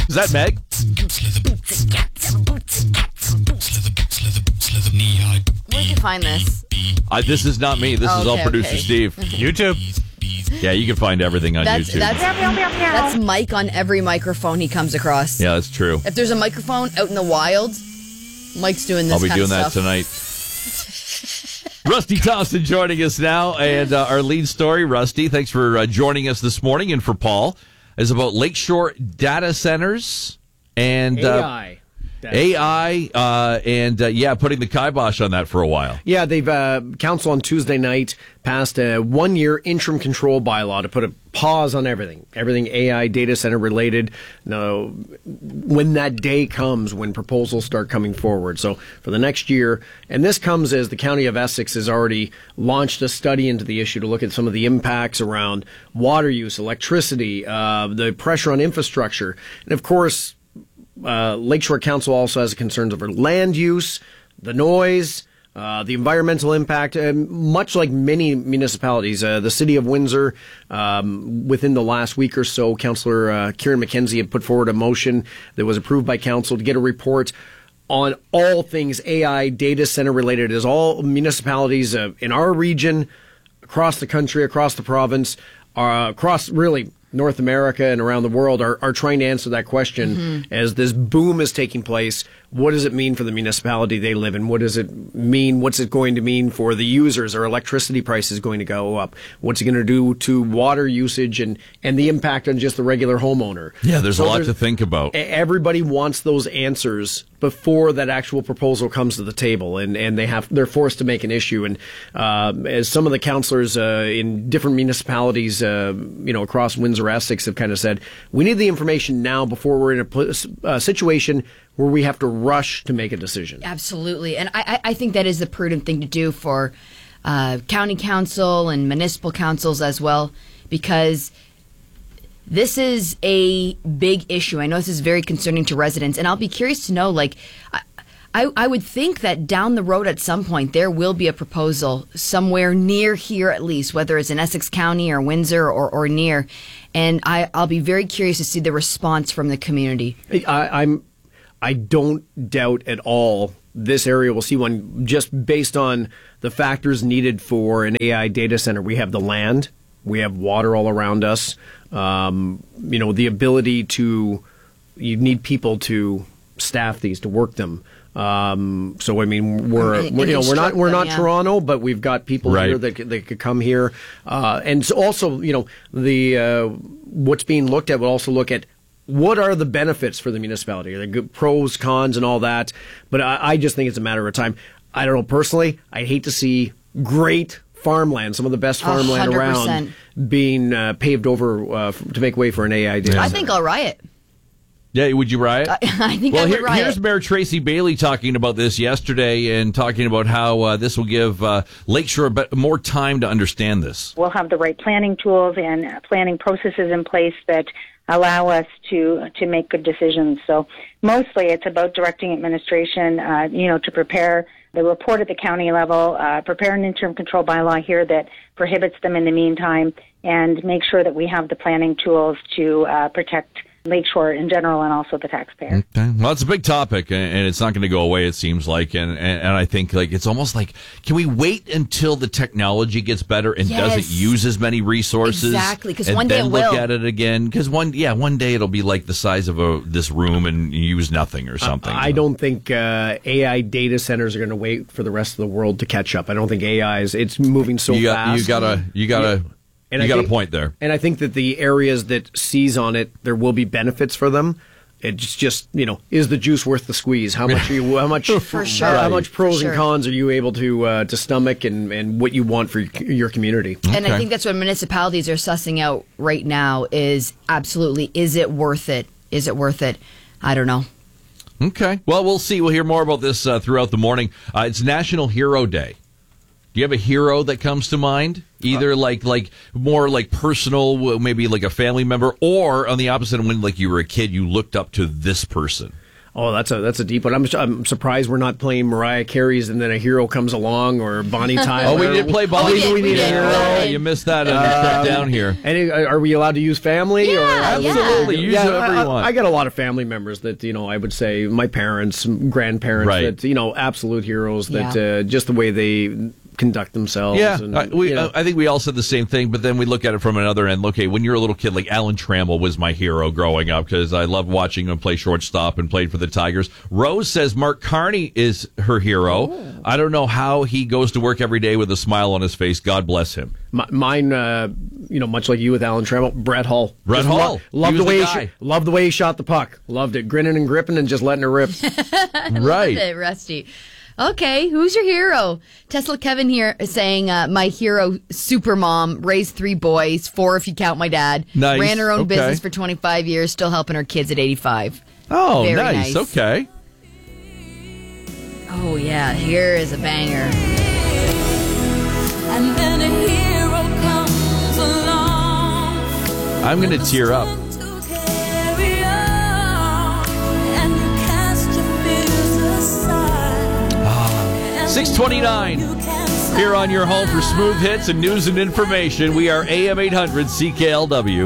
Is that Meg? Where'd you find this? This is not me. This is all producer Steve. YouTube. Yeah, you can find everything on YouTube. That's Mike on every microphone he comes across. Yeah, that's true. If there's a microphone out in the wild, Mike's doing this. I'll be doing that stuff tonight. Rusty Thompson joining us now, and our lead story, Rusty, thanks for joining us this morning, and for Paul, is about Lakeshore data centers and AI. Putting the kibosh on that for a while. Yeah, they've council on Tuesday night passed a 1-year interim control bylaw to put a pause on everything AI data center related. No, when that day comes, when proposals start coming forward. So for the next year, and this comes as the County of Essex has already launched a study into the issue to look at some of the impacts around water use, electricity, the pressure on infrastructure, and of course, Lakeshore Council also has concerns over land use, the noise, the environmental impact, much like many municipalities. The City of Windsor, within the last week or so, Councillor Kieran McKenzie had put forward a motion that was approved by Council to get a report on all things AI data center related, as all municipalities in our region, across the country, across the province, across really North America and around the world are trying to answer that question as this boom is taking place. What does it mean for the municipality they live in? What does it mean? What's it going to mean for the users? Are electricity prices going to go up? What's it going to do to water usage and the impact on just the regular homeowner? Yeah, there's a lot to think about. Everybody wants those answers before that actual proposal comes to the table, and they're forced to make an issue. And as some of the councillors in different municipalities, across Windsor, Essex, have kind of said, we need the information now before we're in a situation where we have to rush to make a decision. Absolutely. And I think that is the prudent thing to do for county council and municipal councils as well, because this is a big issue. I know this is very concerning to residents, and I'll be curious to know, I would think that down the road at some point there will be a proposal somewhere near here at least, whether it's in Essex County or Windsor or near, and I'll be very curious to see the response from the community. I don't doubt at all this area will see one, just based on the factors needed for an AI data center. We have the land, we have water all around us, the ability to, you need people to staff these, to work them. So I mean, we're not Toronto, but we've got people here that could come here, and so also the what's being looked at will also look at what are the benefits for the municipality, the good pros, cons, and all that. But I just think it's a matter of time. I don't know personally. I hate to see great farmland, some of the best farmland 100%. around, being paved over to make way for an AI data center. I think I'll riot. Yeah, would you riot? I think I would riot. Here's Mayor Tracy Bailey talking about this yesterday and talking about how this will give Lakeshore more time to understand this. We'll have the right planning tools and planning processes in place that allow us to make good decisions. So mostly it's about directing administration, to prepare the report at the county level, prepare an interim control bylaw here that prohibits them in the meantime, and make sure that we have the planning tools to protect Lakeshore in general and also the taxpayer. Okay. Well, it's a big topic, and it's not going to go away, it seems like. And I think it's almost like, can we wait until the technology gets better and doesn't use as many resources? Exactly, because one day it will. And then look at it again? Because one day it'll be like the size of this room and use nothing or something. I don't think AI data centers are going to wait for the rest of the world to catch up. I don't think it's moving so fast. You gotta. And you got a point there. And I think that the areas that seize on it, there will be benefits for them. It's just, is the juice worth the squeeze? How much for sure. How much pros and cons are you able to stomach and what you want for your community? And I think that's what municipalities are sussing out right now is absolutely, is it worth it? Is it worth it? I don't know. Okay. Well, we'll see. We'll hear more about this throughout the morning. It's National Hero Day. Do you have a hero that comes to mind? Either like more like personal, maybe like a family member, or on the opposite, when like you were a kid, you looked up to this person. Oh, that's a deep one. I'm surprised we're not playing Mariah Carey's and then a hero comes along, or Bonnie Tyler. Oh, we did play Bonnie. we need a hero. Yeah, you missed that on your trip down here. And are we allowed to use family? Yeah, or absolutely. Use whatever you want. I got a lot of family members that, I would say my parents, grandparents, Right. that, absolute heroes that just the way they conduct themselves. Yeah, and, I think we all said the same thing, but then we look at it from another end. Okay, when you're a little kid, like Alan Trammell was my hero growing up because I loved watching him play shortstop and played for the Tigers. Rose says Mark Carney is her hero. Oh. I don't know how he goes to work every day with a smile on his face. God bless him. Mine, much like you with Alan Trammell, Brett Hull. Brett Hull. Loved the way he shot the puck. Loved it. Grinning and gripping and just letting it rip. Right. Love it, Rusty. Okay, who's your hero? Tesla Kevin here is saying, my hero, Supermom, raised 3 boys, 4 if you count my dad. Nice. Ran her own Okay. business for 25 years, still helping her kids at 85. Oh, Very nice. Okay. Oh, yeah, here is a banger. And then a hero comes along. I'm going to tear up. 6:29 here on your home for smooth hits and news and information. We are AM 800 CKLW.